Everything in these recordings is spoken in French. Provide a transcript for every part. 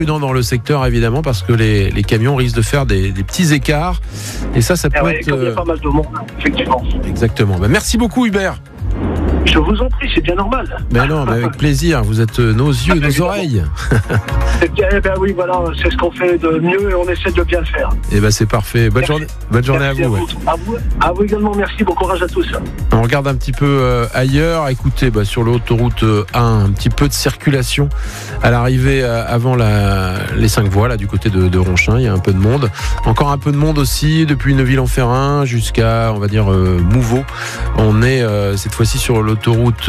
Prudent dans le secteur évidemment parce que les camions risquent de faire des petits écarts et ça peut être... Comme il y a pas mal de monde, effectivement. Exactement. Merci beaucoup Hubert. Je vous en prie, c'est bien normal. Mais non, mais avec plaisir, vous êtes nos yeux, nos oreilles. C'est bien, oui, voilà, c'est ce qu'on fait de mieux et on essaie de bien le faire. C'est parfait. Bonne journée à vous. À vous également, merci, bon courage à tous. On regarde un petit peu ailleurs. Écoutez, sur l'autoroute 1, un petit peu de circulation à l'arrivée avant les 5 voies, là, du côté de Ronchin. Il y a un peu de monde. Encore un peu de monde aussi depuis Neuville-en-Ferrin jusqu'à, on va dire, Mouveau. On est cette fois-ci sur l'autoroute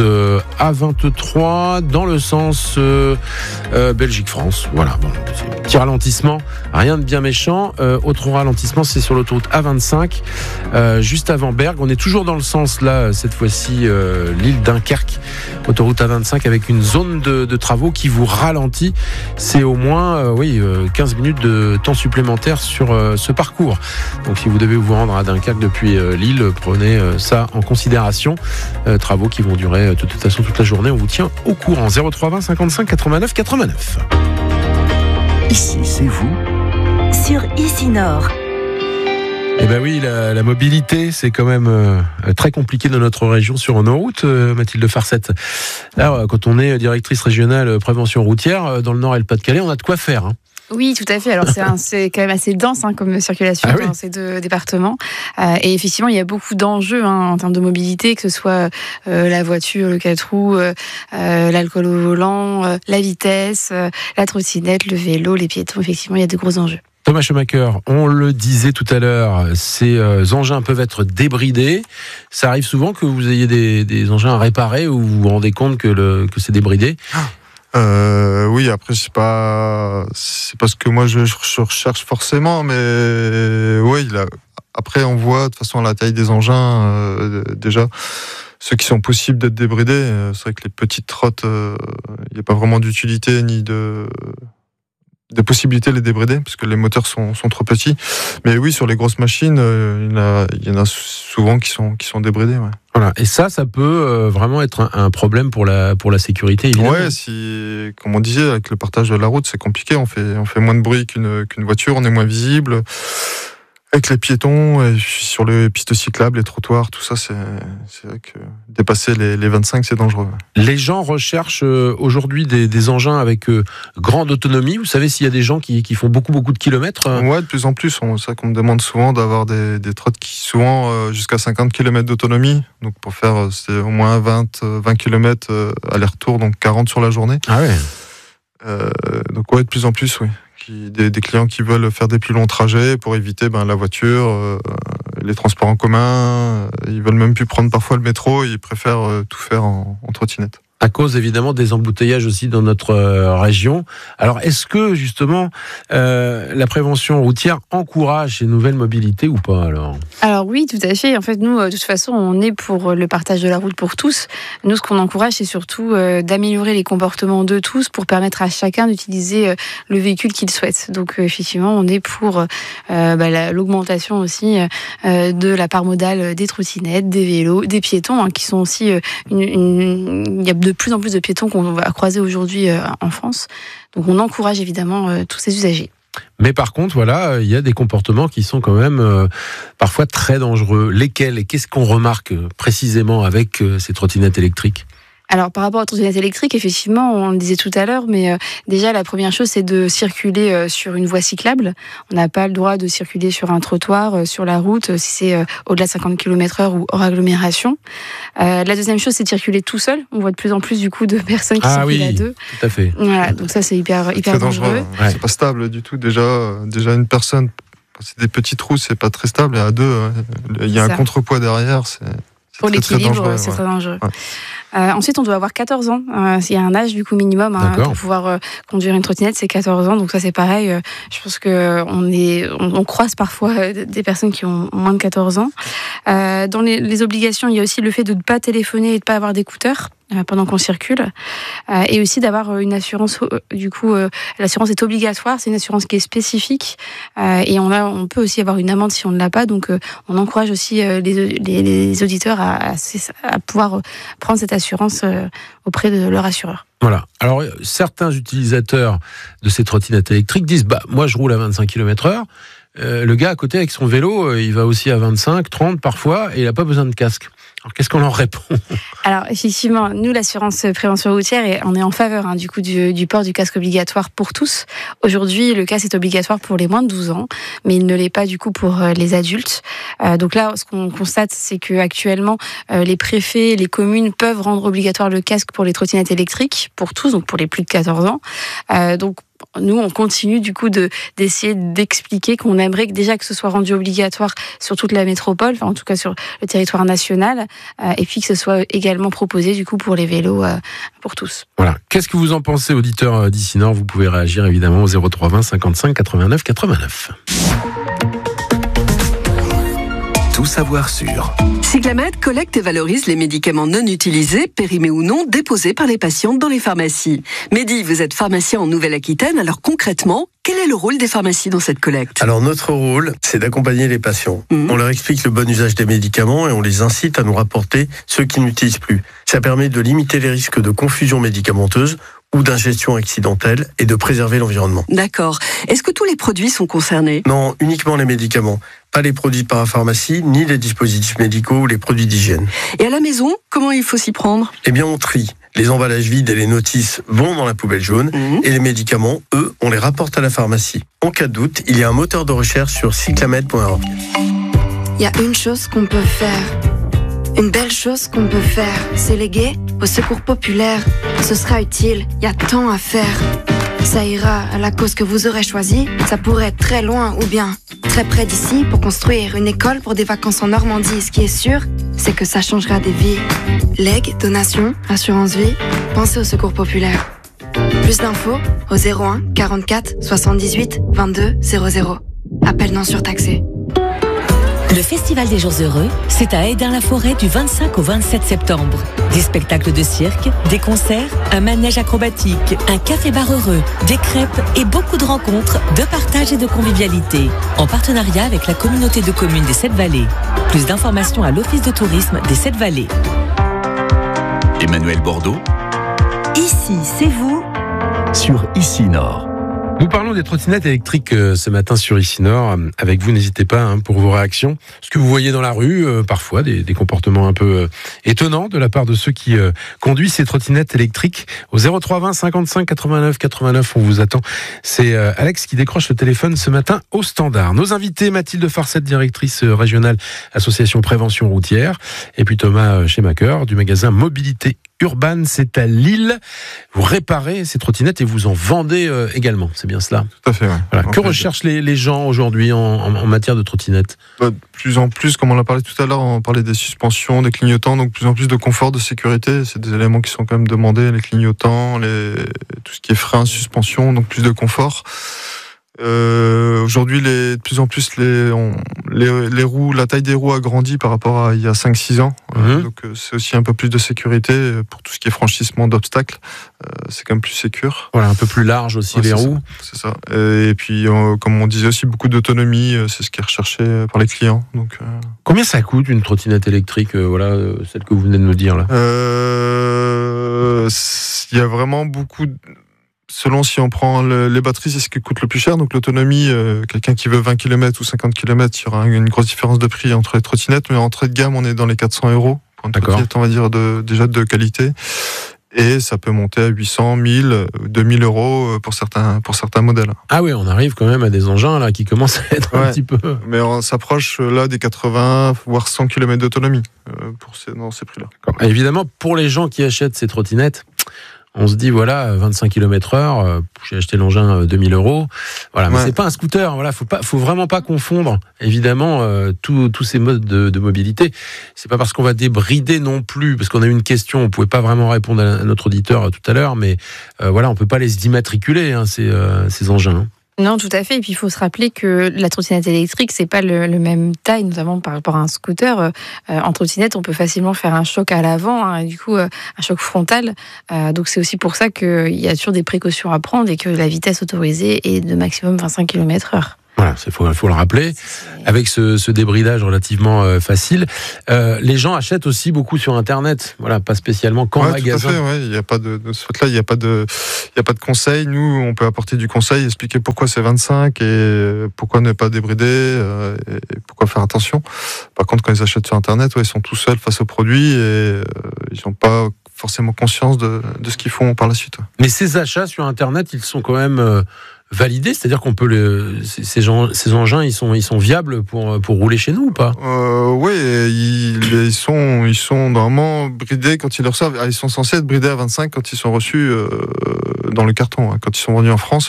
A23 dans le sens Belgique-France. Voilà, petit ralentissement, rien de bien méchant. Autre ralentissement, c'est sur l'autoroute A25 juste avant Bergue. On est toujours dans le sens là, cette fois-ci l'île Dunkerque, autoroute A25 avec une zone de travaux qui vous ralentit. C'est au moins 15 minutes de temps supplémentaire sur ce parcours. Donc si vous devez vous rendre à Dunkerque depuis Lille, prenez ça en considération. Travaux qui vont durer de toute façon toute la journée. On vous tient au courant. 0320 55 89 89. Ici, c'est vous sur Ici Nord. Oui, la mobilité, c'est quand même très compliqué dans notre région sur nos routes, Mathilde Farcette. Alors, quand on est directrice régionale prévention routière, dans le Nord et le Pas-de-Calais, on a de quoi faire. Oui, tout à fait. Alors c'est quand même assez dense comme circulation dans ces deux départements. Et effectivement, il y a beaucoup d'enjeux en termes de mobilité, que ce soit la voiture, le 4 roues, l'alcool au volant, la vitesse, la trottinette, le vélo, les piétons. Effectivement, il y a de gros enjeux. Thomas Schumacher, on le disait tout à l'heure, ces engins peuvent être débridés. Ça arrive souvent que vous ayez des engins à réparer ou vous vous rendez compte que c'est débridé? Oui, après c'est pas ce que moi je recherche forcément, mais oui, après on voit de toute façon la taille des engins déjà ceux qui sont possibles d'être débridés. C'est vrai que les petites trottes, il n'y a pas vraiment d'utilité ni de possibilités de les débrider parce que les moteurs sont trop petits. Mais oui, sur les grosses machines, il y en a souvent qui sont débridés. Ouais. Voilà. Et ça peut vraiment être un problème pour la sécurité, évidemment. Ouais, comme on disait, avec le partage de la route, c'est compliqué. On fait moins de bruit qu'une voiture, on est moins visible. Avec les piétons, et sur les pistes cyclables, les trottoirs, tout ça, c'est vrai que dépasser les 25, c'est dangereux. Les gens recherchent aujourd'hui des engins avec grande autonomie. Vous savez s'il y a des gens qui font beaucoup de kilomètres Ouais, de plus en plus. C'est ça qu'on me demande souvent, d'avoir des trottes qui souvent jusqu'à 50 km d'autonomie. Donc pour faire c'est au moins 20 km aller-retour, donc 40 sur la journée. Ah ouais. Donc ouais, de plus en plus, oui. Des clients qui veulent faire des plus longs trajets pour éviter la voiture, les transports en commun. Ils veulent même plus prendre parfois le métro, ils préfèrent tout faire en trottinette. À cause évidemment des embouteillages aussi dans notre région. Alors est-ce que justement la prévention routière encourage ces nouvelles mobilités ou pas Alors oui, tout à fait. En fait, nous, de toute façon, on est pour le partage de la route pour tous. Nous, ce qu'on encourage, c'est surtout d'améliorer les comportements de tous pour permettre à chacun d'utiliser le véhicule qu'il souhaite. Donc effectivement, on est pour l'augmentation aussi de la part modale des trottinettes, des vélos, des piétons, qui sont aussi il y a de plus en plus de piétons qu'on va croiser aujourd'hui en France. Donc on encourage évidemment tous ces usagers. Mais par contre, il y a des comportements qui sont quand même parfois très dangereux. Lesquels et qu'est-ce qu'on remarque précisément avec ces trottinettes électriques ? Alors, par rapport aux trottinettes électriques, effectivement, on le disait tout à l'heure, mais déjà, la première chose, c'est de circuler sur une voie cyclable. On n'a pas le droit de circuler sur un trottoir, sur la route, si c'est au-delà de 50 km/h ou hors agglomération. La deuxième chose, c'est de circuler tout seul. On voit de plus en plus, du coup, de personnes qui circulent à deux. Tout à fait. Voilà, donc ça, c'est hyper dangereux. Ouais. C'est pas stable du tout. Déjà une personne, c'est des petits trous, c'est pas très stable. Et à deux, il y a un contrepoids derrière. Pour l'équilibre, c'est très dangereux. Ouais. Ensuite, on doit avoir 14 ans. Il y a un âge du coup minimum pour pouvoir conduire une trottinette, c'est 14 ans. Donc ça, c'est pareil. Je pense que on croise parfois des personnes qui ont moins de 14 ans. Dans les obligations, il y a aussi le fait de ne pas téléphoner et de ne pas avoir d'écouteurs pendant qu'on circule, et aussi d'avoir une assurance. Du coup, l'assurance est obligatoire. C'est une assurance qui est spécifique, et on peut aussi avoir une amende si on ne l'a pas. Donc, on encourage aussi les auditeurs à pouvoir prendre cette assurance l'assurance auprès de leur assureur. Voilà. Alors, certains utilisateurs de ces trottinettes électriques disent moi, je roule à 25 km/h. Le gars à côté, avec son vélo, il va aussi à 25, 30 parfois, et il n'a pas besoin de casque. Alors, qu'est-ce qu'on leur répond ? Alors, effectivement, nous, l'assurance prévention routière, on est en faveur du coup du port du casque obligatoire pour tous. Aujourd'hui, le casque est obligatoire pour les moins de 12 ans, mais il ne l'est pas du coup pour les adultes. Donc là, ce qu'on constate, c'est que actuellement, les préfets, les communes peuvent rendre obligatoire le casque pour les trottinettes électriques, pour tous, donc pour les plus de 14 ans. Donc, nous, on continue du coup d'essayer d'expliquer qu'on aimerait que ce soit rendu obligatoire sur toute la métropole, enfin en tout cas sur le territoire national, et puis que ce soit également proposé du coup pour les vélos pour tous. Voilà. Qu'est-ce que vous en pensez, auditeurs d'Ici Nord ? Vous pouvez réagir évidemment au 03 20 55 89 89. Tout savoir sur. Cyclamed collecte et valorise les médicaments non utilisés, périmés ou non, déposés par les patients dans les pharmacies. Mehdi, vous êtes pharmacien en Nouvelle-Aquitaine, alors concrètement, quel est le rôle des pharmacies dans cette collecte ? Alors notre rôle, c'est d'accompagner les patients. On leur explique le bon usage des médicaments et on les incite à nous rapporter ceux qui n'utilisent plus. Ça permet de limiter les risques de confusion médicamenteuse ou d'ingestion accidentelle et de préserver l'environnement. D'accord. Est-ce que tous les produits sont concernés ? Non, uniquement les médicaments. Pas les produits de parapharmacie, ni les dispositifs médicaux ou les produits d'hygiène. Et à la maison, comment il faut s'y prendre ? Eh bien, on trie. Les emballages vides et les notices vont dans la poubelle jaune et les médicaments, eux, on les rapporte à la pharmacie. En cas de doute, il y a un moteur de recherche sur cyclamed.org. Il y a une chose qu'on peut faire. Une belle chose qu'on peut faire, c'est léguer au secours populaire. Ce sera utile, il y a tant à faire. Ça ira à la cause que vous aurez choisie. Ça pourrait être très loin ou bien très près d'ici pour construire une école pour des vacances en Normandie. Ce qui est sûr, c'est que ça changera des vies. Legs, donations, assurance vie, pensez au secours populaire. Plus d'infos au 01 44 78 22 00. Appel non surtaxé. Le Festival des Jours Heureux, c'est à Hesdin-la-Forêt du 25 au 27 septembre. Des spectacles de cirque, des concerts, un manège acrobatique, un café-bar heureux, des crêpes et beaucoup de rencontres, de partage et de convivialité. En partenariat avec la communauté de communes des 7 Vallées. Plus d'informations à l'Office de tourisme des 7 Vallées. Emmanuel Bordeaux. Ici, c'est vous. Sur Ici Nord. Nous parlons des trottinettes électriques ce matin sur Ici Nord. Avec vous, n'hésitez pas pour vos réactions. Ce que vous voyez dans la rue, parfois des comportements un peu étonnants de la part de ceux qui conduisent ces trottinettes électriques. Au 03 20 55 89 89, on vous attend. C'est Alex qui décroche le téléphone ce matin au standard. Nos invités, Mathilde Farcette, directrice régionale Association Prévention Routière, et puis Thomas Schemaker du magasin Mobilité Urban, c'est à Lille. Vous réparez ces trottinettes et vous en vendez également, c'est bien cela ? Tout à fait, ouais. Voilà. Que recherchent les gens aujourd'hui en matière de trottinettes ? De plus en plus, comme on l'a parlé tout à l'heure, on parlait des suspensions, des clignotants, donc de plus en plus de confort, de sécurité. C'est des éléments qui sont quand même demandés, les clignotants, tout ce qui est frein, suspension, donc plus de confort. Aujourd'hui, de plus en plus, les roues, la taille des roues a grandi par rapport à il y a 5-6 ans. Donc, c'est aussi un peu plus de sécurité pour tout ce qui est franchissement d'obstacles. C'est quand même plus sécure. Voilà, un peu plus large aussi les roues. C'est ça. Et puis, comme on disait aussi, beaucoup d'autonomie. C'est ce qui est recherché par les clients. Donc, combien ça coûte une trottinette électrique, celle que vous venez de nous dire là ? Il y a vraiment beaucoup. Selon si on prend les batteries, c'est ce qui coûte le plus cher. Donc l'autonomie, quelqu'un qui veut 20 km ou 50 km, il y aura une grosse différence de prix entre les trottinettes. Mais en entrée de gamme, on est dans les 400 € pour une trottinette, on va dire, déjà de qualité. Et ça peut monter à 800, 1000, 2000 € pour certains modèles. Ah oui, on arrive quand même à des engins là qui commencent à être un petit peu... Mais on s'approche là des 80, voire 100 km d'autonomie dans ces prix-là. Et évidemment, pour les gens qui achètent ces trottinettes, on se dit, 25 km/h, j'ai acheté l'engin 2000 €. Voilà, mais c'est pas un scooter. Voilà, faut vraiment pas confondre, évidemment, tous ces modes de mobilité. C'est pas parce qu'on va débrider non plus, parce qu'on a eu une question, on pouvait pas vraiment répondre à notre auditeur tout à l'heure, mais on peut pas les immatriculer, ces engins. Non, tout à fait. Et puis, il faut se rappeler que la trottinette électrique, c'est pas le même taille, notamment par rapport à un scooter. En trottinette, on peut facilement faire un choc à l'avant, et du coup, un choc frontal. Donc, c'est aussi pour ça qu'il y a toujours des précautions à prendre et que la vitesse autorisée est de maximum 25 km/h. Voilà, il faut le rappeler. Avec ce débridage relativement facile, les gens achètent aussi beaucoup sur Internet. Voilà, pas spécialement qu'en magasin. Tout à fait, ouais. Il n'y a pas de ce fait-là, il n'y a pas de conseil. Nous, on peut apporter du conseil, expliquer pourquoi c'est 25 et pourquoi ne pas débrider et pourquoi faire attention. Par contre, quand ils achètent sur Internet, ils sont tout seuls face aux produits et ils n'ont pas forcément conscience de ce qu'ils font par la suite. Mais ces achats sur Internet, ils sont quand même validés, c'est-à-dire qu'on peut ces engins, ils sont viables pour rouler chez nous ou pas? Oui, ils sont normalement bridés quand ils le reçoivent. Ils sont censés être bridés à 25 quand ils sont reçus dans le carton. Quand ils sont vendus en France,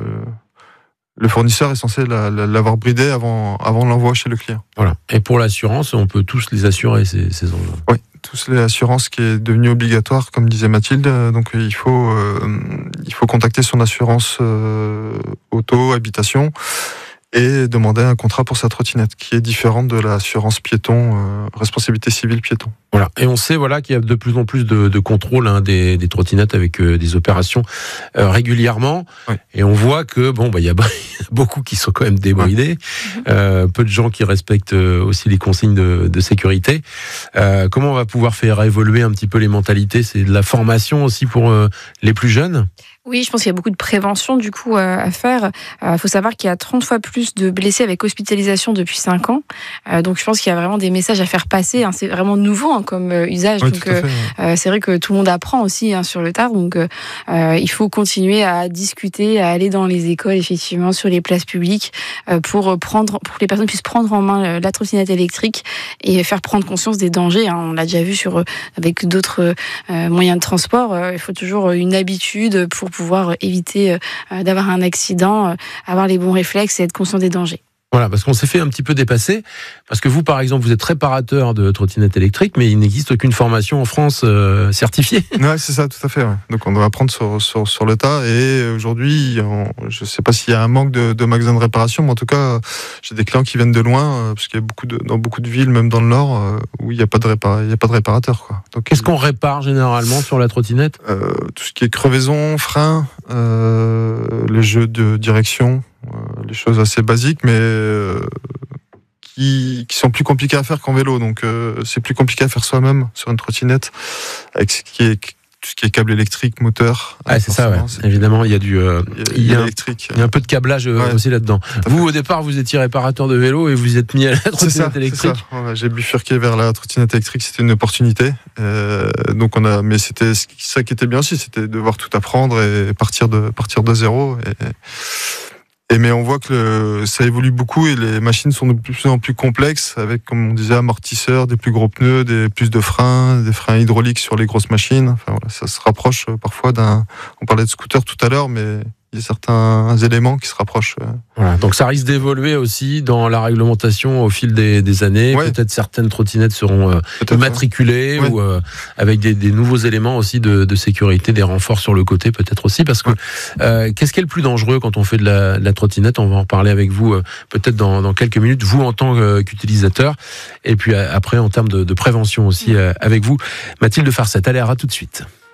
le fournisseur est censé l'avoir bridé avant l'envoi chez le client. Voilà. Et pour l'assurance, on peut tous les assurer, ces engins. Oui, tous l'assurance qui est devenue obligatoire, comme disait Mathilde. Donc il faut contacter son assurance auto, habitation, et demander un contrat pour sa trottinette, qui est différente de l'assurance piéton, responsabilité civile piéton. Voilà. Et on sait qu'il y a de plus en plus de contrôle des trottinettes avec des opérations régulièrement. Oui. Et on voit que il y a beaucoup qui sont quand même débridés, peu de gens qui respectent aussi les consignes de sécurité. Comment on va pouvoir faire évoluer un petit peu les mentalités? C'est de la formation aussi pour les plus jeunes? Oui, je pense qu'il y a beaucoup de prévention du coup à faire. Il faut savoir qu'il y a 30 fois plus de blessés avec hospitalisation depuis 5 ans. Donc je pense qu'il y a vraiment des messages à faire passer. C'est vraiment nouveau comme usage. Oui, donc c'est vrai que tout le monde apprend aussi sur le tard. Donc il faut continuer à discuter, à aller dans les écoles, effectivement, sur les places publiques, pour que les personnes puissent prendre en main la trottinette électrique et faire prendre conscience des dangers. On l'a déjà vu avec d'autres moyens de transport. Il faut toujours une habitude pour pouvoir éviter d'avoir un accident, avoir les bons réflexes et être conscient des dangers. Voilà, parce qu'on s'est fait un petit peu dépasser, parce que vous, par exemple, vous êtes réparateur de trottinettes électriques, mais il n'existe aucune formation en France certifiée. Oui, c'est ça, tout à fait. Ouais. Donc on doit apprendre sur le tas, et aujourd'hui, je ne sais pas s'il y a un manque de magasins de réparation, mais en tout cas, j'ai des clients qui viennent de loin, parce qu'il y a dans beaucoup de villes, même dans le Nord, où il n'y a pas de réparateur. Quoi. Donc, qu'est-ce qu'on répare généralement sur la trottinette? Tout ce qui est crevaison, frein, les jeux de direction, les choses assez basiques, mais qui sont plus compliquées à faire qu'en vélo. Donc c'est plus compliqué à faire soi-même sur une trottinette, avec tout ce qui est câble électrique, moteur. C'est ça, ouais. Évidemment, il y a il y a un peu de câblage aussi là-dedans. Vous, au départ, vous étiez réparateur de vélo et vous êtes mis à la trottinette électrique. C'est ça. J'ai bifurqué vers la trottinette électrique, c'était une opportunité. Mais c'était ça qui était bien aussi, c'était de devoir tout apprendre et partir de zéro. Mais on voit que ça évolue beaucoup et les machines sont de plus en plus complexes, avec, comme on disait, amortisseurs, des plus gros pneus, plus de freins, des freins hydrauliques sur les grosses machines. Enfin, voilà, ça se rapproche parfois on parlait de scooter tout à l'heure, mais il y a certains éléments qui se rapprochent. Voilà, donc ça risque d'évoluer aussi dans la réglementation au fil des années. Ouais. Peut-être certaines trottinettes seront immatriculées ou avec des nouveaux éléments aussi de sécurité, des renforts sur le côté peut-être aussi. Parce que qu'est-ce qui est le plus dangereux quand on fait de la trottinette? On va en parler avec vous peut-être dans quelques minutes, vous en tant qu'utilisateur. Et puis après en termes de prévention aussi avec vous. Mathilde Farcet, allez, à tout de suite.